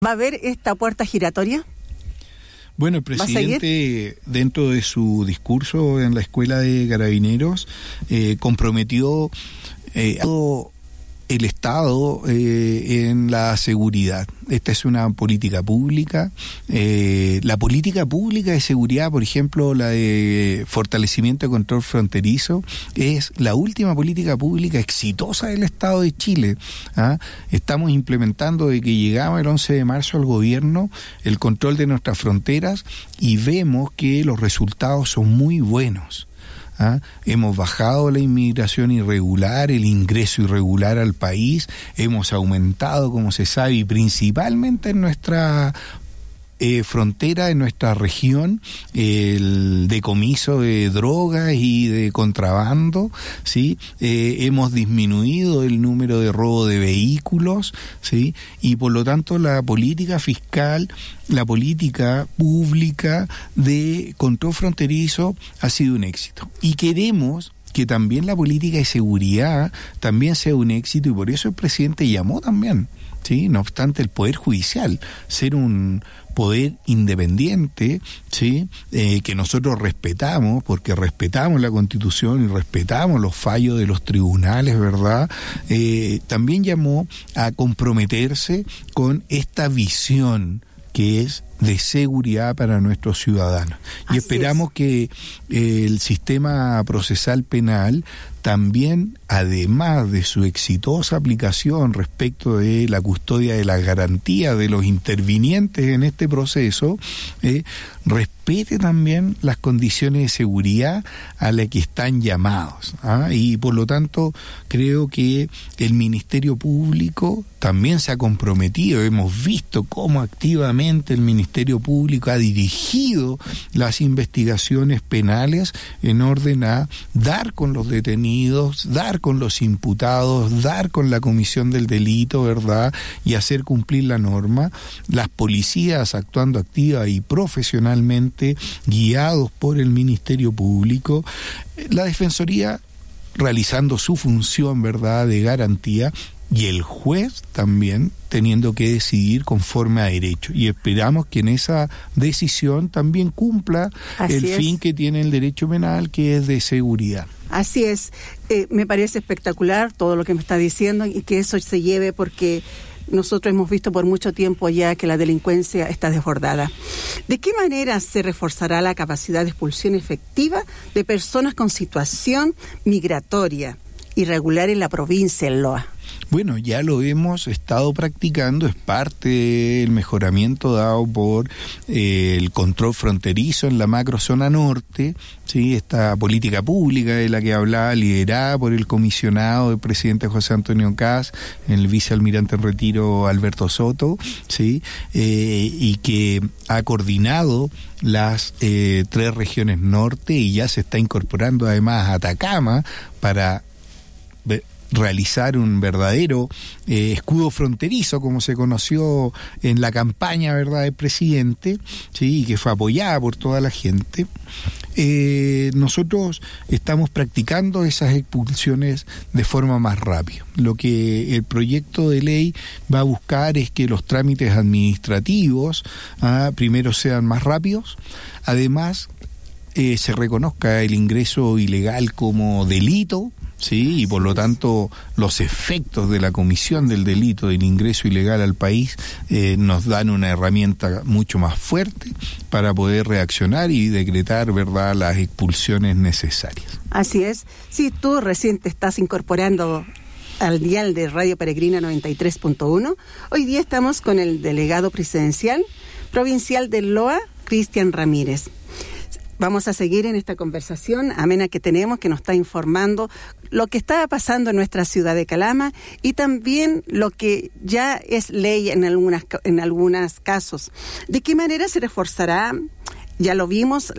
¿Va a haber esta puerta giratoria? Bueno, el presidente, dentro de su discurso en la Escuela de Carabineros, comprometió el Estado en la seguridad. Esta es una política pública. La política pública de seguridad, por ejemplo, la de fortalecimiento de control fronterizo, es la última política pública exitosa del Estado de Chile. Estamos implementando desde que llegamos el 11 de marzo al gobierno el control de nuestras fronteras y vemos que los resultados son muy buenos. Hemos bajado la inmigración irregular, el ingreso irregular al país, hemos aumentado, como se sabe, y principalmente en nuestra frontera, en nuestra región, el decomiso de drogas y de contrabando, ¿sí? Hemos disminuido el número de robo de vehículos, ¿sí? Y por lo tanto la política fiscal, la política pública de control fronterizo ha sido un éxito. Y queremos que también la política de seguridad también sea un éxito, y por eso el presidente llamó también, ¿sí? No obstante el Poder Judicial, ser un poder independiente, ¿sí? Que nosotros respetamos, porque respetamos la Constitución y respetamos los fallos de los tribunales, ¿verdad? También llamó a comprometerse con esta visión que es de seguridad para nuestros ciudadanos. Y esperamos que el sistema procesal penal también, además de su exitosa aplicación respecto de la custodia de las garantías de los intervinientes en este proceso, respete también las condiciones de seguridad a las que están llamados. Y por lo tanto creo que el Ministerio Público también se ha comprometido. Hemos visto cómo activamente el Ministerio Público ha dirigido las investigaciones penales en orden a dar con los detenidos, dar con los imputados, dar con la comisión del delito, ¿verdad? Y hacer cumplir la norma. Las policías actuando activa y profesionalmente, guiados por el Ministerio Público. La Defensoría realizando su función, ¿verdad?, de garantía, y el juez también teniendo que decidir conforme a derecho. Y esperamos que en esa decisión también cumpla el fin que tiene el derecho penal, que es de seguridad. Así es. Me parece espectacular todo lo que me está diciendo, y que eso se lleve, porque nosotros hemos visto por mucho tiempo ya que la delincuencia está desbordada. ¿De qué manera se reforzará la capacidad de expulsión efectiva de personas con situación migratoria irregular en la provincia de Loa? Bueno, ya lo hemos estado practicando, es parte del mejoramiento dado por el control fronterizo en la macrozona norte, ¿sí? Esta política pública de la que hablaba, liderada por el comisionado del presidente José Antonio Kast, el vicealmirante en retiro Alberto Soto, ¿sí? Y que ha coordinado las 3 regiones norte, y ya se está incorporando además a Atacama para realizar un verdadero escudo fronterizo, como se conoció en la campaña, ¿verdad?, del presidente, ¿sí?, y que fue apoyada por toda la gente. Nosotros estamos practicando esas expulsiones de forma más rápida. Lo que el proyecto de ley va a buscar es que los trámites administrativos primero sean más rápidos, además se reconozca el ingreso ilegal como delito, ¿sí? Y por lo tanto los efectos de la comisión del delito del ingreso ilegal al país nos dan una herramienta mucho más fuerte para poder reaccionar y decretar, ¿verdad?, las expulsiones necesarias. Así es. Sí, tú recién te estás incorporando al dial de Radio Peregrina 93.1. Hoy día estamos con el delegado presidencial provincial de Loa, Cristian Ramírez. Vamos a seguir en esta conversación amena que tenemos, que nos está informando lo que está pasando en nuestra ciudad de Calama, y también lo que ya es ley en algunos casos. ¿De qué manera se reforzará? Ya lo vimos,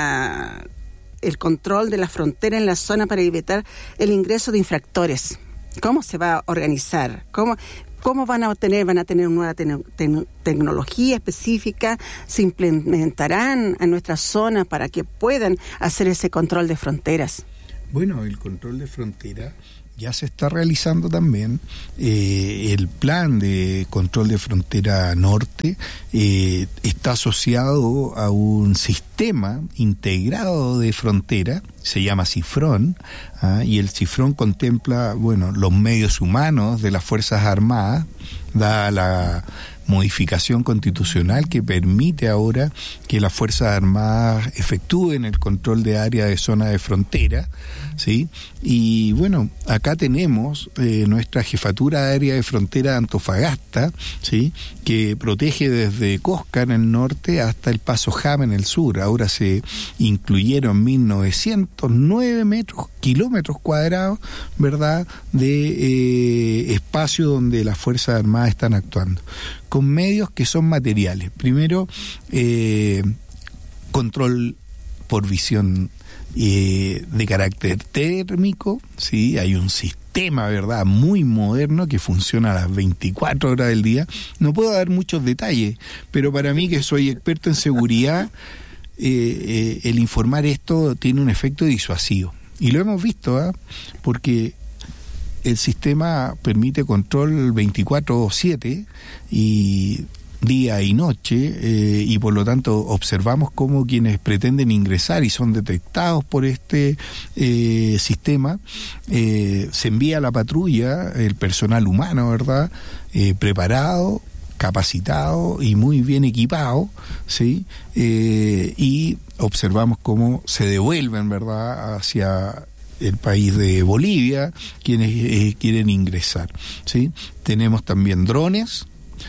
el control de la frontera en la zona para evitar el ingreso de infractores. ¿Cómo se va a organizar? ¿Cómo van a tener una nueva tecnología específica? ¿Se implementarán en nuestras zonas para que puedan hacer ese control de fronteras? Bueno, el control de frontera ya se está realizando también el plan de control de frontera norte. Está asociado a un sistema integrado de frontera, se llama CIFRON, y el CIFRON contempla, bueno, los medios humanos de las Fuerzas Armadas, da la modificación constitucional que permite ahora que las Fuerzas Armadas efectúen el control de área de zona de frontera, ¿sí? Y bueno, acá tenemos nuestra jefatura de área de frontera de Antofagasta, ¿sí? Que protege desde Cosca en el norte hasta el Paso Jama en el sur. Ahora se incluyeron 1.909 kilómetros cuadrados, ¿verdad?, de espacio donde las Fuerzas Armadas están actuando, con medios que son materiales. Primero, control por visión de carácter térmico, ¿sí? Hay un sistema, ¿verdad?, muy moderno que funciona a las 24 horas del día. No puedo dar muchos detalles, pero para mí, que soy experto en seguridad, el informar esto tiene un efecto disuasivo. Y lo hemos visto, porque el sistema permite control 24/7 y día y noche, y por lo tanto observamos cómo quienes pretenden ingresar y son detectados por este sistema, se envía a la patrulla el personal humano, ¿verdad?, preparado, capacitado y muy bien equipado, ¿sí? Y observamos cómo se devuelven, ¿verdad?, hacia el país de Bolivia quienes quieren ingresar, ¿sí? Tenemos también drones,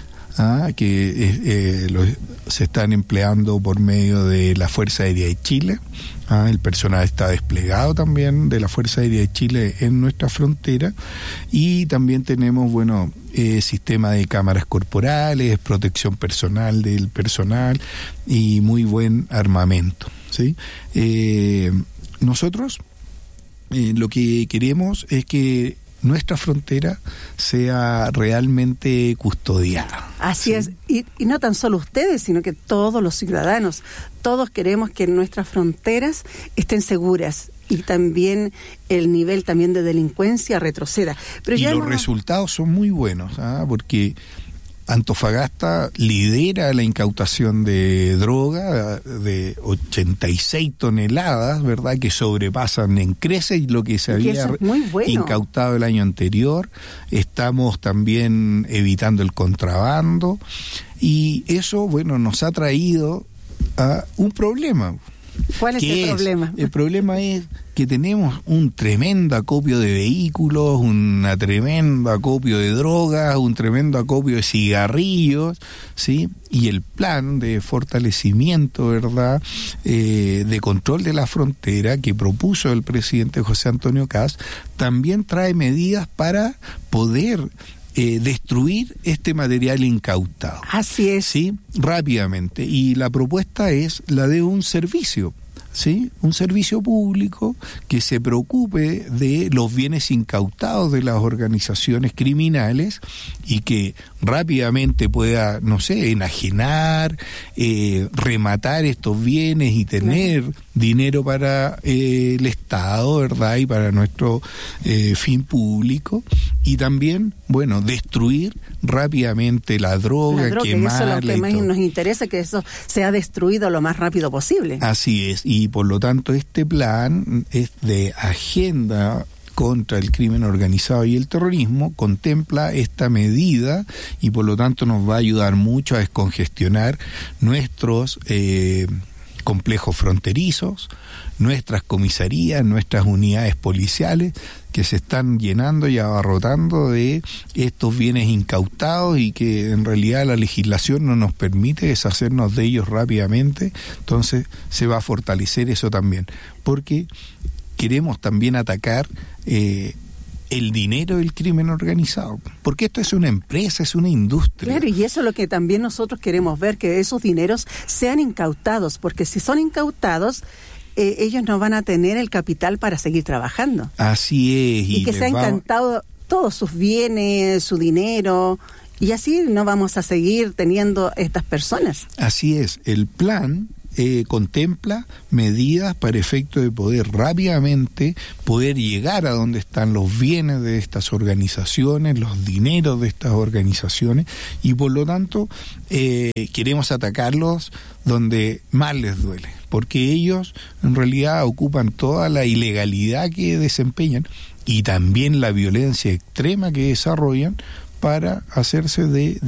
que se están empleando por medio de la Fuerza Aérea de Chile. El personal está desplegado también de la Fuerza Aérea de Chile en nuestra frontera, y también tenemos, bueno, sistema de cámaras corporales, protección personal del personal y muy buen armamento, ¿sí? Nosotros lo que queremos es que nuestra frontera sea realmente custodiada. Así ¿sí? es, y no tan solo ustedes, sino que todos los ciudadanos, todos queremos que nuestras fronteras estén seguras y también el nivel también de delincuencia retroceda. Pero y ya los resultados son muy buenos, porque Antofagasta lidera la incautación de droga de 86 toneladas, ¿verdad?, que sobrepasan en creces lo que se había incautado el año anterior. Estamos también evitando el contrabando, y eso, bueno, nos ha traído a un problema. ¿Cuál es el problema? El problema es que tenemos un tremendo acopio de vehículos, un tremendo acopio de drogas, un tremendo acopio de cigarrillos, ¿sí? Y el plan de fortalecimiento, ¿verdad?, de control de la frontera que propuso el presidente José Antonio Kast también trae medidas para poder destruir este material incautado. Así es. ¿Sí? Rápidamente. Y la propuesta es la de un servicio, ¿sí? Un servicio público que se preocupe de los bienes incautados de las organizaciones criminales y que rápidamente pueda, no sé, enajenar, rematar estos bienes y tener dinero para el Estado, ¿verdad?, y para nuestro fin público, y también, bueno, destruir rápidamente la droga, quemarla. Y eso es lo que más nos interesa, que eso sea destruido lo más rápido posible. Así es, y por lo tanto este plan es de agenda contra el crimen organizado y el terrorismo, contempla esta medida y por lo tanto nos va a ayudar mucho a descongestionar nuestros complejos fronterizos, nuestras comisarías, nuestras unidades policiales que se están llenando y abarrotando de estos bienes incautados y que en realidad la legislación no nos permite deshacernos de ellos rápidamente. Entonces se va a fortalecer eso también, porque queremos también atacar el dinero del crimen organizado, porque esto es una empresa, es una industria. Claro, y eso es lo que también nosotros queremos ver, que esos dineros sean incautados, porque si son incautados, ellos no van a tener el capital para seguir trabajando. Así es. Y que se han encantado todos sus bienes, su dinero, y así no vamos a seguir teniendo estas personas. Así es, el plan contempla medidas para efecto de poder rápidamente poder llegar a donde están los bienes de estas organizaciones, los dineros de estas organizaciones, y por lo tanto queremos atacarlos donde más les duele, porque ellos en realidad ocupan toda la ilegalidad que desempeñan y también la violencia extrema que desarrollan para hacerse de